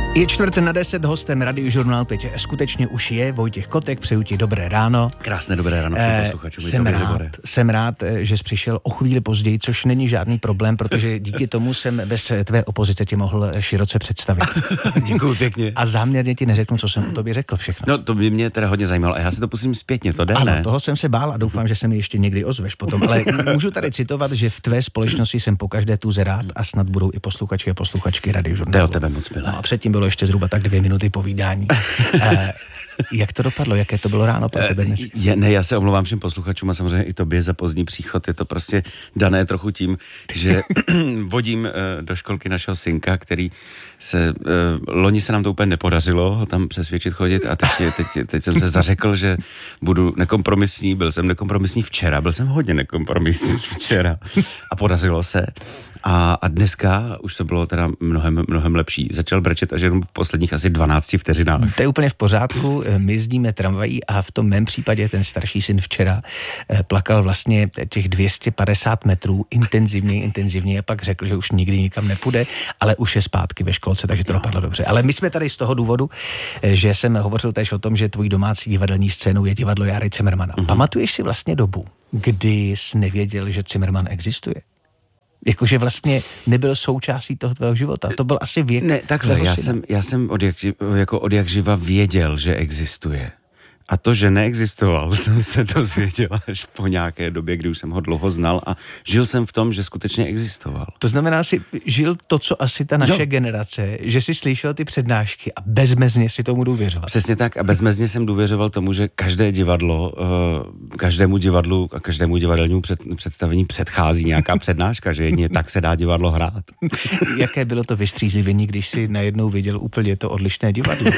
Je 9:45, hostem Radiožurnálu teď skutečně už je Vojtěch Kotek, přeju ti dobré ráno. Krásné dobré ráno všem posluchačům. Jsem rád, že jsi přišel o chvíli později, což není žádný problém, protože díky tomu jsem bez tvé opozice tě mohl široce představit. Děkuji pěkně. A záměrně ti neřeknu, co jsem o tobě řekl všechno. No to by mě teda hodně zajímalo a já si to pustím zpětně, to jde, ano, ne? toho jsem se bál a doufám, že se mi ještě někdy ozveš potom, ale můžu tady citovat, že v tvé společnosti jsem pokaždé tuze rád a snad budou i posluchači a posluchačky Radiožurnálu. To je o tebe moc milé. No a předtím bylo ještě zhruba tak 2 minuty povídání. Jak to dopadlo? Jaké to bylo ráno pro tebe dnes? Já se omlouvám všem posluchačům a samozřejmě i tobě za pozdní příchod. Je to prostě dané trochu tím, že vodím do školky našeho synka, který loni se nám to úplně nepodařilo ho tam přesvědčit chodit a teď jsem se zařekl, že budu nekompromisní. Byl jsem nekompromisní včera, byl jsem hodně nekompromisní včera a podařilo se. A dneska už to bylo teda mnohem lepší. Začal brečet až jenom v posledních asi 12 vteřinách. To je úplně v pořádku, my jezdíme tramvají a v tom mém případě ten starší syn včera plakal vlastně těch 250 metrů intenzivně a pak řekl, že už nikdy nikam nepůjde, ale už je zpátky ve školce, takže to dopadlo dobře. Ale my jsme tady z toho důvodu, že jsem hovořil též o tom, že tvojí domácí divadelní scénou je divadlo Járy Cimrmana. Pamatuješ si vlastně dobu, kdy jsi nevěděl, že Cimrman existuje? Jakože vlastně nebyl součástí toho tvého života. To byl asi věk. Ne, takhle, já jsem od jak živa věděl, že existuje. A to, že neexistoval, jsem se dozvěděl až po nějaké době, kdy už jsem ho dlouho znal a žil jsem v tom, že skutečně existoval. To znamená, si žil to, co asi ta naše generace, že si slyšel ty přednášky a bezmezně si tomu důvěřoval. Přesně tak a bezmezně jsem důvěřoval tomu, že každé divadlo, každému divadlu a každému divadelnímu představení předchází nějaká přednáška, že jedině tak se dá divadlo hrát. Jaké bylo to vystřízlivění, když si najednou viděl úplně to odlišné divadlo?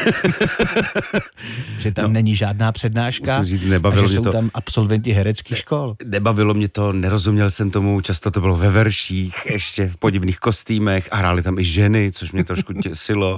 Že tam není žádná přednáška říct, a že jsou tam absolventi hereckých škol. Nebavilo mě to, nerozuměl jsem tomu, často to bylo ve verších, ještě v podivných kostýmech a hrály tam i ženy, což mě trošku děsilo.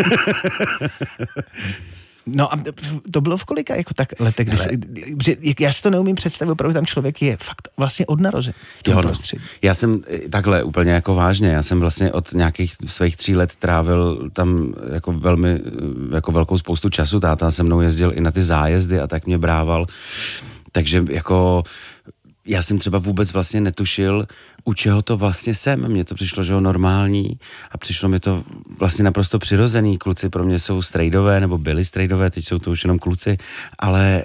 No a to bylo v kolika jako tak letech, já si to neumím představit, opravdu tam člověk je fakt vlastně od narození v tom prostředí. Já jsem takhle úplně jako vážně, já jsem vlastně od nějakých svých 3 let trávil tam jako velmi, jako velkou spoustu času, táta se mnou jezdil i na ty zájezdy a tak mě brával, takže jako já jsem třeba vůbec vlastně netušil, u čeho to vlastně jsem. Mně to přišlo, že normální a přišlo mi to vlastně naprosto přirozený. Kluci pro mě jsou strejdové, nebo byli strejdové, teď jsou to už jenom kluci, ale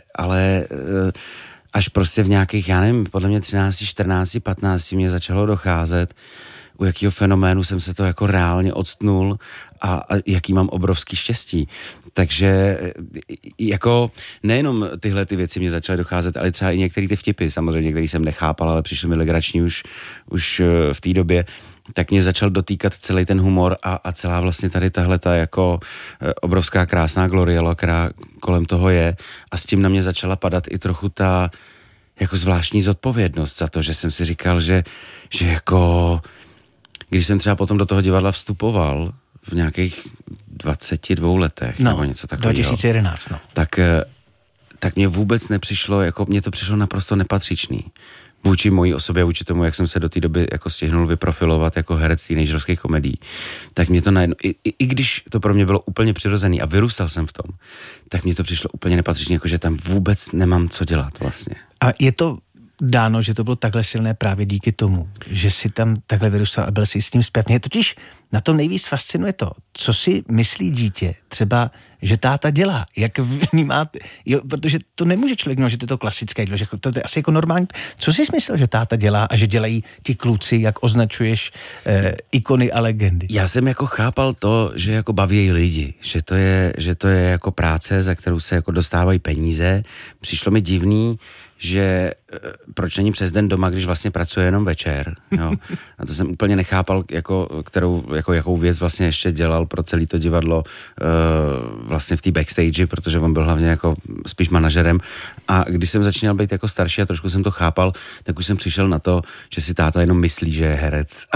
až prostě v nějakých, já nevím, podle mě 13, 14, 15 mě začalo docházet, u jakého fenoménu jsem se to jako reálně odstnul a jaký mám obrovský štěstí. Takže jako nejenom tyhle ty věci mě začaly docházet, ale třeba i některé ty vtipy, samozřejmě, který jsem nechápal, ale přišly mi legrační už v té době, tak mě začal dotýkat celý ten humor a celá vlastně tady tahleta jako obrovská krásná gloriela, která kolem toho je a s tím na mě začala padat i trochu ta jako zvláštní zodpovědnost za to, že jsem si říkal, že jako když jsem třeba potom do toho divadla vstupoval v nějakých 22 letech, nebo něco takového. 2011, tak mě vůbec nepřišlo, jako mně to přišlo naprosto nepatřičný. Vůči mojí osobě, vůči tomu, jak jsem se do té doby jako stihnul vyprofilovat jako herec teenagerských komedií, tak mě to najednou, i když to pro mě bylo úplně přirozený a vyrůstal jsem v tom, tak mě to přišlo úplně nepatřičně, jako že tam vůbec nemám co dělat vlastně. A je to dáno, že to bylo takhle silné právě díky tomu, že si tam takhle vyrůstal a byl si s tím zpětný. Totiž na tom nejvíc fascinuje to, co si myslí dítě, třeba, že táta dělá, jak vnímáte, protože to nemůže člověk, že to je to klasické, že to je asi jako normální. Co si myslel, že táta dělá a že dělají ti kluci, jak označuješ ikony a legendy? Já jsem jako chápal to, že jako baví lidi, že to je jako práce, za kterou se jako dostávají peníze. Přišlo mi divný, že proč není přes den doma, když vlastně pracuje jenom večer, jo. A to jsem úplně nechápal, jakou věc vlastně ještě dělal pro celé to divadlo vlastně v té backstage, protože on byl hlavně jako spíš manažerem. A když jsem začínal být jako starší a trošku jsem to chápal, tak už jsem přišel na to, že si táta jenom myslí, že je herec.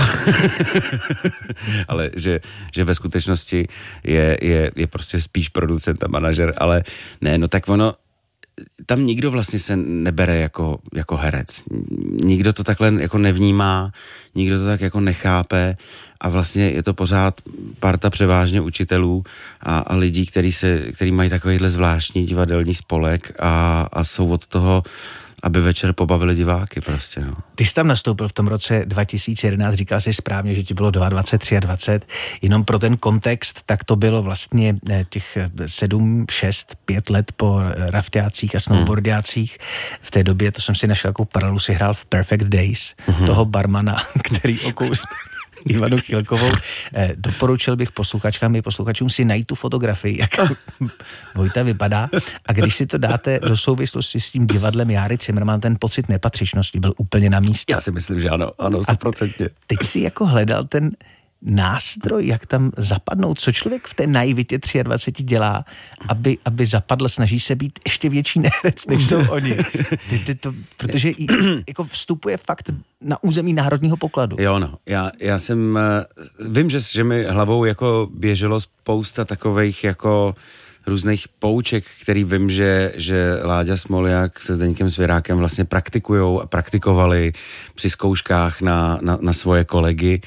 Ale že ve skutečnosti je prostě spíš producent a manažer, ale ne, no tak ono tam nikdo vlastně se nebere jako herec. Nikdo to takhle jako nevnímá, nikdo to tak jako nechápe a vlastně je to pořád parta převážně učitelů a lidí, který mají takovýhle zvláštní divadelní spolek a jsou od toho, aby večer pobavili diváky prostě, no. Ty jsi tam nastoupil v tom roce 2011, říkal jsi správně, že ti bylo 22, 23, jenom pro ten kontext, tak to bylo vlastně těch 7, 6, 5 let po rafťácích a snowboardácích. V té době, to jsem si našel jako paralelu, si hrál v Perfect Days, toho barmana, který okous Ivanu Chilkovou. Doporučil bych posluchačkám i posluchačům si najít tu fotografii, jak Vojta vypadá. A když si to dáte do souvislosti s tím divadlem Járy Cimrman, ten pocit nepatřičnosti byl úplně na místě. Já si myslím, že ano, 100%. Teď si jako hledal ten nástroj, jak tam zapadnout, co člověk v té naivitě 23 dělá, aby zapadl, snaží se být ještě větší neherec, než jsou oni. Protože jako vstupuje fakt na území národního pokladu. Jo, no. Já jsem, vím, že mi hlavou jako běželo spousta takových jako různých pouček, který vím, že Láďa Smoljak se Zdeňkem Svěrákem vlastně praktikujou a praktikovali při zkouškách na svoje kolegy.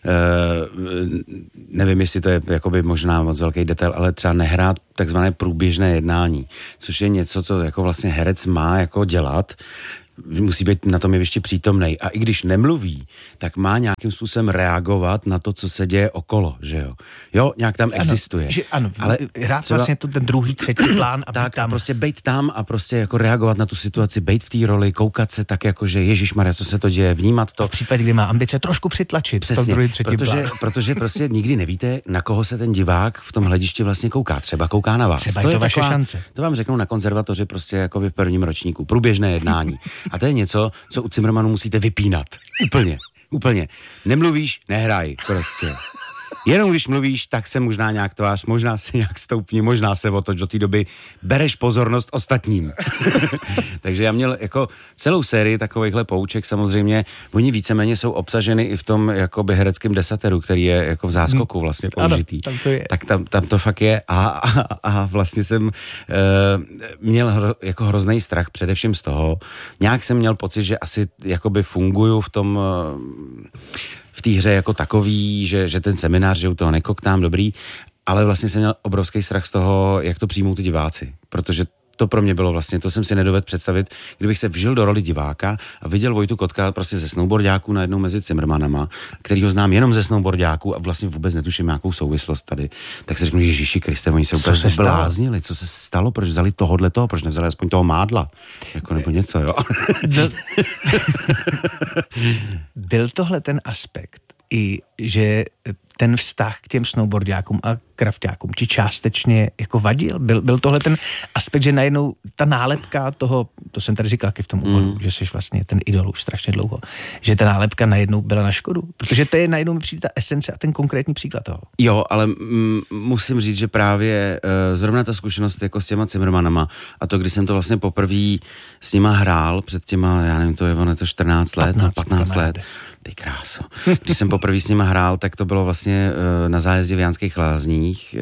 Nevím, jestli to je jakoby možná moc velký detail, ale třeba nehrát takzvané průběžné jednání, což je něco, co jako vlastně herec má jako dělat, musí být na tom jevišti přítomnej. A i když nemluví, tak má nějakým způsobem reagovat na to, co se děje okolo, že jo? Jo, nějak tam existuje. Ano, ale hrát vlastně ten druhý, třetí plán a tak tam. A prostě bejt tam a prostě jako reagovat na tu situaci, bejt v té roli, koukat se tak jako, že ježišmarja, co se to děje, vnímat to. V případě, kdy má ambice trošku přitlačit. Přesně, druhý, protože prostě nikdy nevíte, na koho se ten divák v tom hledišti vlastně kouká. Třeba kouká na vás. Třeba to je vaše šance. To vám řeknou na konzervatoři prostě jako v prvním ročníku. Průběžné jednání. A to je něco, co u Cimrmanu musíte vypínat. Úplně. Nemluvíš, nehraj prostě. Jenom když mluvíš, tak se možná nějak tvář, možná se nějak stoupni, možná se otoč, do té doby bereš pozornost ostatním. Takže já měl jako celou sérii takovýchhle pouček, samozřejmě, oni víceméně jsou obsaženy i v tom jakoby hereckém desateru, který je jako v záskoku vlastně použitý. Ano, tam to je. Tak tam to fakt je a vlastně jsem měl jako hrozný strach především z toho. Nějak jsem měl pocit, že asi jakoby funguju v té hře jako takový, že ten seminář, že u toho nekoktám, dobrý, ale vlastně jsem měl obrovský strach z toho, jak to přijmou ty diváci, protože to pro mě bylo vlastně, to jsem si nedovedl představit, kdybych se vžil do roli diváka a viděl Vojtu Kotka prostě ze snowboardáků najednou mezi Cimrmanama, kterýho znám jenom ze snowboardáků a vlastně vůbec netuším nějakou souvislost tady, tak si řeknu, Ježíši Kriste, oni se úplně zbláznili, co se stalo, proč vzali tohodletoho, proč nevzali aspoň toho Mádla, jako nebo něco, jo. Byl tohle ten aspekt i, že ten vztah k těm snowboardákům a krafťákům ti částečně jako vadil? Byl tohle ten aspekt, že najednou ta nálepka toho, to jsem tady říkal v tom úvodu, že jsi vlastně ten idol už strašně dlouho, že ta nálepka najednou byla na škodu? Protože to je najednou mi přijde ta esence a ten konkrétní příklad toho. Jo, ale musím říct, že právě zrovna ta zkušenost jako s těma Cimrmanama a to, když jsem to vlastně poprvé s nima hrál před těma, já nevím, to je 14 let, 15 let. Ty kráso. Když jsem poprvé s nima hrál, tak to bylo vlastně na zájezdě v Jánských Lázních,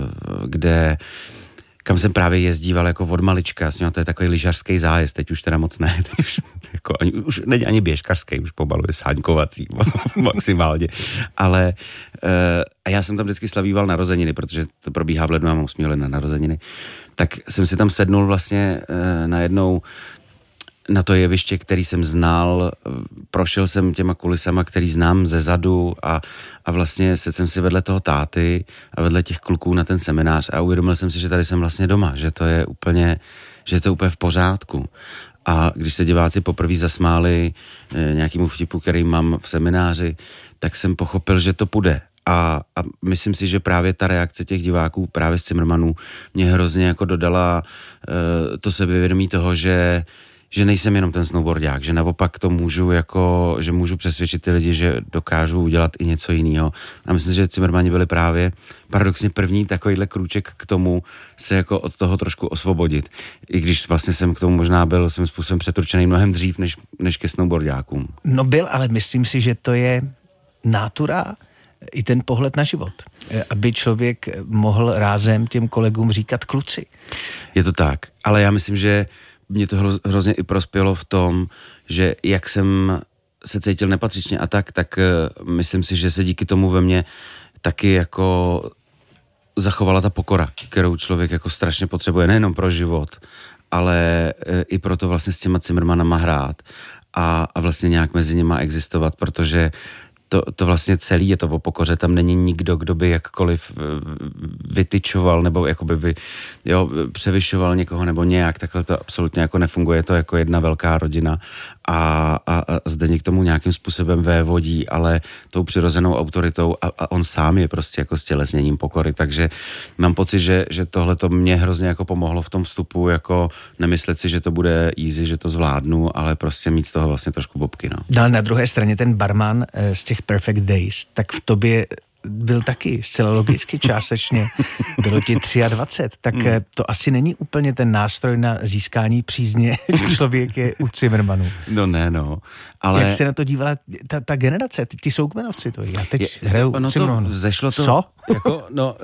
kam jsem právě jezdíval jako od malička, to je takový lyžařský zájezd, teď už teda moc ne, teď už není ani běžkařský, už pomalu je sáňkovací maximálně, ale a já jsem tam vždycky slavíval narozeniny, protože to probíhá v lednu a mám 8 let na narozeniny, tak jsem si tam sednul vlastně najednou na to jeviště, který jsem znal, prošel jsem těma kulisama, který znám ze zadu a vlastně sedl jsem si vedle toho táty a vedle těch kluků na ten seminář a uvědomil jsem si, že tady jsem vlastně doma, že to je úplně v pořádku. A když se diváci poprvé zasmáli nějakému vtipu, který mám v semináři, tak jsem pochopil, že to půjde. A myslím si, že právě ta reakce těch diváků právě z Cimrmanů mě hrozně jako dodala to sebevědomí toho, že nejsem jenom ten snowboardák, že naopak to můžu že můžu přesvědčit ty lidi, že dokážu udělat i něco jiného. A myslím, že Cimrmani byli právě paradoxně první takovýhle krůček k tomu se jako od toho trošku osvobodit. I když vlastně jsem k tomu možná byl svým způsobem přeturčený mnohem dřív než ke snowboardákům. No byl, ale myslím si, že to je nátura i ten pohled na život. Aby člověk mohl rázem těm kolegům říkat kluci. Je to tak, ale já myslím, že mě to hrozně i prospělo v tom, že jak jsem se cítil nepatřičně a tak myslím si, že se díky tomu ve mně taky jako zachovala ta pokora, kterou člověk jako strašně potřebuje, nejenom pro život, ale i proto vlastně s těma Cimrmanama hrát a vlastně nějak mezi nima existovat, protože to vlastně celý je to o pokoře, tam není nikdo, kdo by jakkoliv vytyčoval nebo jakoby převyšoval někoho nebo nějak, takhle to absolutně jako nefunguje, to jako jedna velká rodina a Zdeněk k tomu nějakým způsobem vévodí, ale tou přirozenou autoritou a on sám je prostě jako stělesněním pokory, takže mám pocit, že tohle to mě hrozně jako pomohlo v tom vstupu, jako nemyslet si, že to bude easy, že to zvládnu, ale prostě mít z toho vlastně trošku bobky, no. Ale na druhé straně ten barman z těch Perfect Days, tak v tobě byl taky zcela logicky částečně, bylo ti 23, tak to asi není úplně ten nástroj na získání přízně, že člověk je u Cimrmanů. No ne, no. Ale... Jak se na to dívala ta generace, ty soukmenovci to, já teď hraju Cimrmanů. Zešlo to... Co? Jako, no,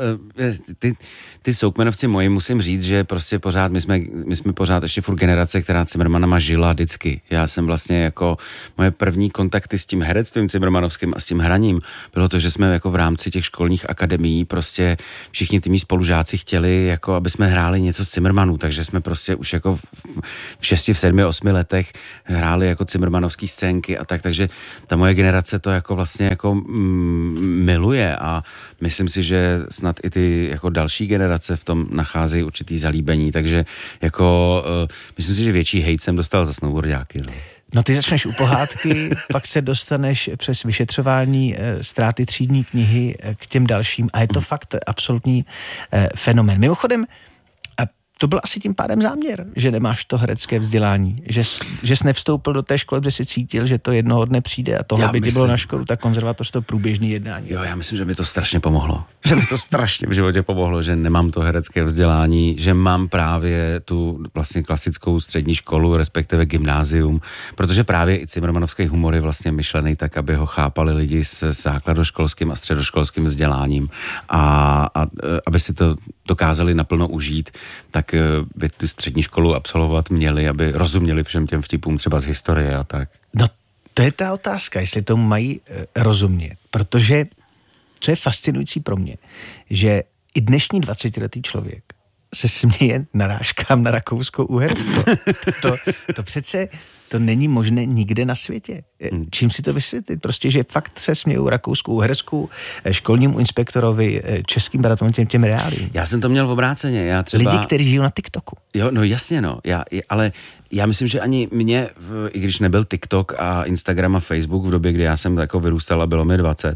ty soukmenovci moji, musím říct, že prostě pořád, my jsme pořád ještě furt generace, která Cimrmanama žila vždycky. Já jsem vlastně jako, moje první kontakty s tím herectvím cimrmanovským a s tím hraním bylo to, že jsme jako v rámci těch školních akademií prostě všichni ty mý spolužáci chtěli, jako aby jsme hráli něco z Cimrmanů, takže jsme prostě už jako v 6, v 7, 8 letech hráli jako cimrmanovský scénky a tak, takže ta moje generace to jako vlastně jako miluje a myslím si, že snad i ty jako další generace v tom nacházejí určitý zalíbení, takže jako myslím si, že větší hejt jsem dostal za snowboardáky. No ty začneš u pohádky, pak se dostaneš přes vyšetřování ztráty třídní knihy k těm dalším a je to fakt absolutní fenomén. Mimochodem, to byl asi tím pádem záměr, že nemáš to herecké vzdělání, že jsi nevstoupil do té školy, protože si cítil, že to jednoho dne přijde a tohle by ti bylo na školu, tak konzervatoř to průběžný jednání. Jo, já myslím, že mi to strašně pomohlo. Že mi to strašně v životě pomohlo, že nemám to herecké vzdělání, že mám právě tu vlastně klasickou střední školu, respektive gymnázium, protože právě i cimrmanovský humor je vlastně myšlený tak, aby ho chápali lidi s základoškolským a středoškolským vzděláním a aby si to dokázali naplno užít, tak by tu střední školu absolvovat měli, aby rozuměli všem těm vtipům třeba z historie a tak. No, to je ta otázka, jestli tomu mají rozumět, protože co je fascinující pro mě, že i dnešní 20letý člověk se směje narážkám na Rakousko-Uhersko. To přece to není možné nikde na světě. Čím si to vysvětlit? Prostě, že fakt se smějou Rakousku-Uhersku, školnímu inspektorovi, českým bratrům, těm reálím. Já jsem to měl v obráceně. Já třeba... Lidi, kteří žijou na TikToku. Jo, no jasně, no. Ale já myslím, že ani mě, i když nebyl TikTok a Instagram a Facebook v době, kdy já jsem jako vyrůstal a bylo mi 20,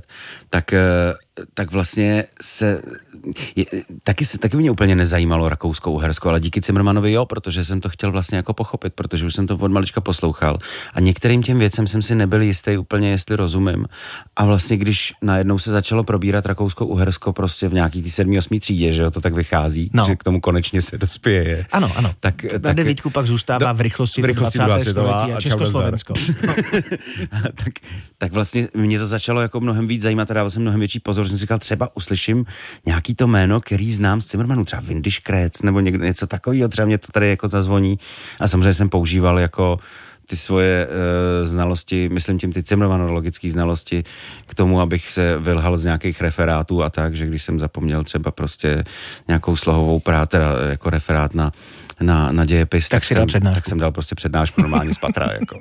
tak vlastně taky mě úplně nezajímalo Rakousko-Uhersko, ale díky Cimrmanovi jo, protože jsem to chtěl vlastně jako pochopit, protože už jsem to od malička poslouchal a některým těm věcem jsem si nebyl jistý úplně, jestli rozumím. A vlastně když najednou se začalo probírat Rakousko-Uhersko prostě v nějaký ty 7. 8. třídě, že jo, to tak vychází, že k tomu konečně se dospěje. Ano. Tak na 9 pak zůstává v rychlosti 20. století a Československo. tak vlastně mě to začalo jako mnohem víc zajímat, dával jsem mnohem větší pozor, jsem si říkal, třeba uslyším nějaký to jméno, který znám z Cimrmanů, třeba Windy Škrec nebo něco takového, třeba mě to tady jako zazvoní a samozřejmě jsem používal jako ty svoje znalosti, myslím tím ty cimrmanologické znalosti k tomu, abych se vylhal z nějakých referátů a tak, že když jsem zapomněl třeba prostě nějakou slohovou teda jako referát na dějepis, tak jsem dal prostě přednášku normálně z patra. Jako.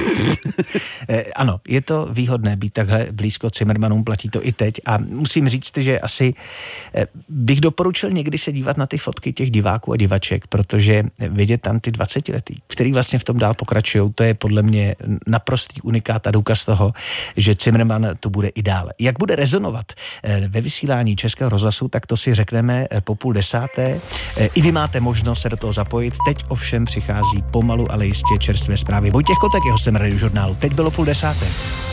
Ano, je to výhodné být takhle blízko Cimrmanům, platí to i teď a musím říct, že asi bych doporučil někdy se dívat na ty fotky těch diváků a divaček, protože vidět tam ty 20letý, který vlastně v tom dál pokračují, to je podle mě naprostý unikát a důkaz toho, že Cimrman tu bude i dále. Jak bude rezonovat ve vysílání Českého rozhlasu, tak to si řekneme po 9:30. I vy máte možnost se do toho zapojit. Teď ovšem přichází pomalu, ale jistě čerstvé zprávy. Vojtěch Kotek je hostem Radiožurnálu. Teď bylo 9:30.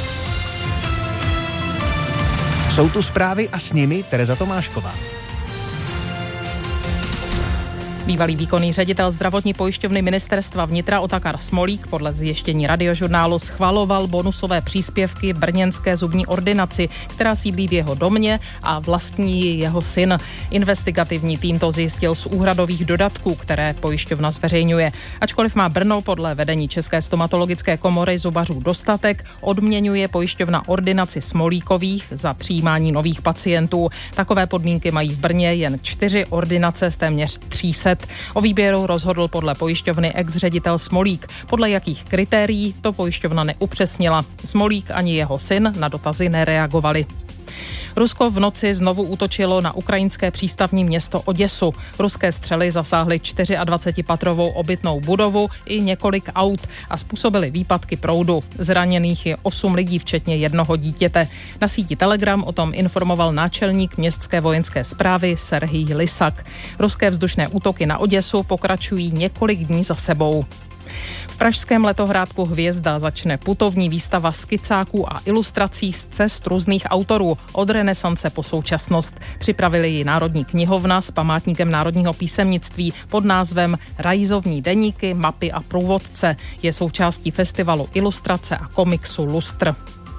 Jsou tu zprávy a s nimi Tereza Tomášková. Bývalý výkonný ředitel zdravotní pojišťovny Ministerstva vnitra Otakar Smolík podle zjištění Radiožurnálu schvaloval bonusové příspěvky brněnské zubní ordinaci, která sídlí v jeho domě a vlastní jeho syn. Investigativní tým to zjistil z úhradových dodatků, které pojišťovna zveřejňuje. Ačkoliv má Brno podle vedení České stomatologické komory zubařů dostatek, odměňuje pojišťovna ordinaci Smolíkových za přijímání nových pacientů. Takové podmínky mají v Brně jen 4 ordinace z téměř 300. O výběru rozhodl podle pojišťovny ex-ředitel Smolík. Podle jakých kritérií to pojišťovna neupřesnila. Smolík ani jeho syn na dotazy nereagovali. Rusko v noci znovu útočilo na ukrajinské přístavní město Oděsu. Ruské střely zasáhly 24patrovou obytnou budovu i několik aut a způsobily výpadky proudu. Zraněných je 8 lidí, včetně jednoho dítěte. Na síti Telegram o tom informoval náčelník městské vojenské správy Serhij Lisak. Ruské vzdušné útoky na Oděsu pokračují několik dní za sebou. V pražském letohrádku Hvězda začne putovní výstava skicáků a ilustrací z cest různých autorů od renesance po současnost. Připravili ji Národní knihovna s památníkem národního písemnictví pod názvem Rajzovní deníky, mapy a průvodce. Je součástí festivalu ilustrace a komiksu Lustr.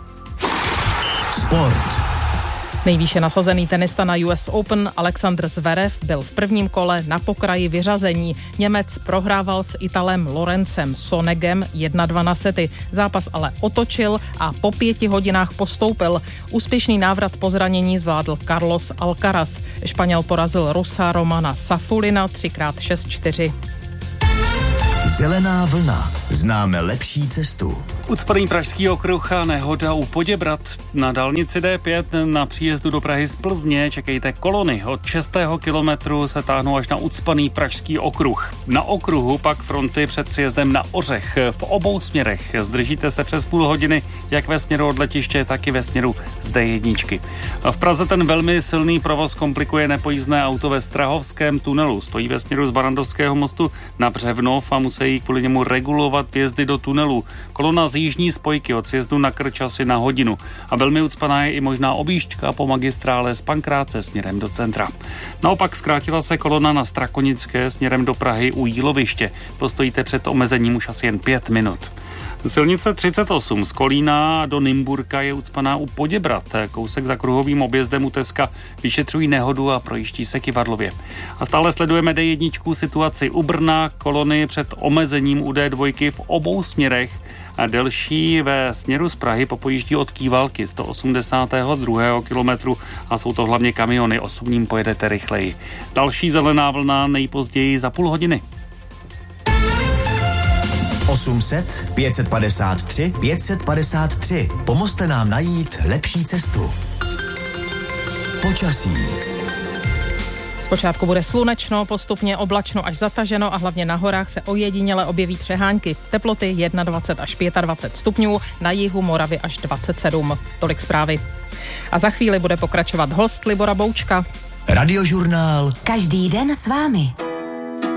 Sport. Nejvýše nasazený tenista na US Open Alexander Zverev byl v prvním kole na pokraji vyřazení. Němec prohrával s Italem Lorencem Sonegem 1-2 na sety. Zápas ale otočil a po 5 hodinách postoupil. Úspěšný návrat po zranění zvládl Carlos Alcaraz. Španěl porazil Rusa Romana Safulina 3x6-4. Zelená vlna. Známe lepší cestu. Ucpaný pražský okruh a nehoda u Poděbrad. Na dálnici D5 na příjezdu do Prahy z Plzně čekejte kolony. Od 6. kilometru se táhnou až na ucpaný pražský okruh. Na okruhu pak fronty před příjezdem na Ořech. V obou směrech zdržíte se přes půl hodiny, jak ve směru od letiště, tak i ve směru z D1. V Praze ten velmi silný provoz komplikuje nepojízdné auto ve Strahovském tunelu. Stojí ve směru z Barandovského mostu na Břevnov a musí kvůli němu regulovat vjezdy do tunelu. Kolona z jižní spojky od sjezdu na Krč asi na hodinu. A velmi ucpaná je i možná objížďka po magistrále z Pankráce směrem do centra. Naopak zkrátila se kolona na Strakonické směrem do Prahy u Jíloviště. Postojíte před omezením už asi jen 5 minut. Silnice 38 z Kolína do Nymburka je ucpaná u Poděbrad. Kousek za kruhovým objezdem u Teska vyšetřují nehodu a projíždí se Kyvadlově. A stále sledujeme D1 situaci u Brna, kolony před omezením u D2 v obou směrech. A delší ve směru z Prahy popojíždí od Kývalky 182. kilometru a jsou to hlavně kamiony, osobním pojedete rychleji. Další zelená vlna nejpozději za půl hodiny. 800 553 553. Pomozte nám najít lepší cestu. Počasí. Zpočátku bude slunečno, postupně oblačno až zataženo a hlavně na horách se ojediněle objeví přehánky. Teploty 21 až 25 stupňů, na jihu Moravy až 27. Tolik zprávy. A za chvíli bude pokračovat host Libora Boučka. Radiožurnál. Každý den s vámi.